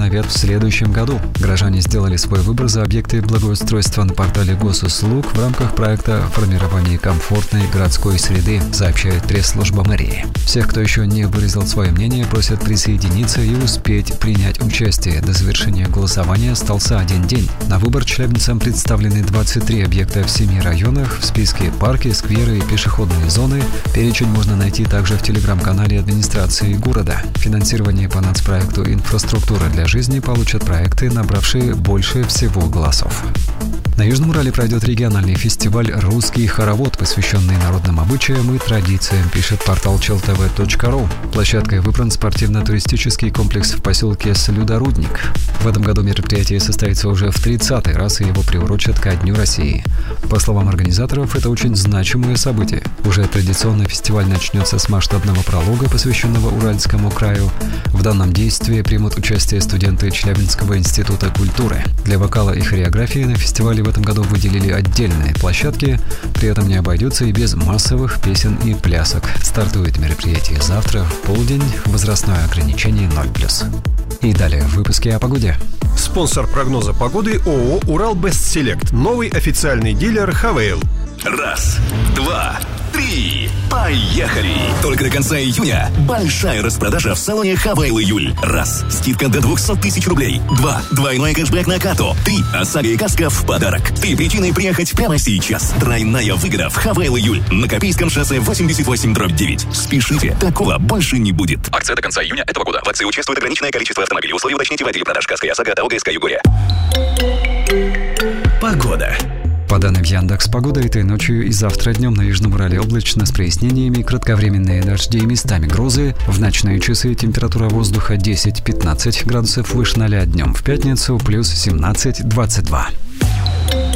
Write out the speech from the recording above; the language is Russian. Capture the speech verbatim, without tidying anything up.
возобновят в следующем году. Горожане сделали свой выбор за объекты благоустройства на портале госуслуг в рамках проекта формирования комфортной городской среды, сообщает пресс-служба мэрии. Всех, кто еще не выразил свое мнение, просят присоединиться и успеть принять участие. До завершения голосования остался один день. На выбор челябинцам представлены двадцать три объекта в семи районах. В списке парки, скверы и пешеходные зоны. Перечень можно найти также в телеграм-канале администрации города. Финансирование по нацпроекту «Инфраструктура для жизни» получат проекты, набравшие больше всего голосов. На Южном Урале пройдет региональный фестиваль «Русский хоровод», посвященный народным обычаям и традициям, пишет портал чел тэ вэ точка ру. Площадкой выбран спортивно-туристический комплекс в поселке Слюдорудник. В этом году мероприятие состоится уже в тридцатый раз, и его приурочат ко Дню России. По словам организаторов, это очень значимое событие. Уже традиционно фестиваль начнется с масштабного пролога, посвященного Уральскому краю. В данном действии примут участие студенты Челябинского института культуры. Для вокала и хореографии на фестивале в этом году выделили отдельные площадки, при этом не обойдется и без массовых песен и плясок. Стартует мероприятие завтра в полдень, возрастное ограничение ноль плюс. И далее в выпуске о погоде. Спонсор прогноза погоды ООО «Урал Бест Селект», новый официальный дилер Хавейл. Раз, два, три, поехали! Только до конца июня большая распродажа в салоне Хавейл июль. Раз, скидка до двухсот тысяч рублей. Два, двойной кэшбэк на карту. Три, ОСАГО и каска в подарок. Три причины приехать прямо сейчас. Тройная выгода в Хавейл июль на Копейском шоссе восемьдесят восемь дробь девять. Спешите, такого больше не будет. Акция до конца июня этого года. В акции участвует ограниченное количество автомобилей. Условия уточните в отделе продаж каска и ОСАГО от ОГСК Югория. Погода. По данным Яндекс.Погода, этой ночью и завтра днем на Южном Урале облачно с прояснениями, кратковременные дожди и местами грозы. В ночные часы температура воздуха десять-пятнадцать градусов выше ноля, днем в пятницу плюс семнадцать-двадцать два.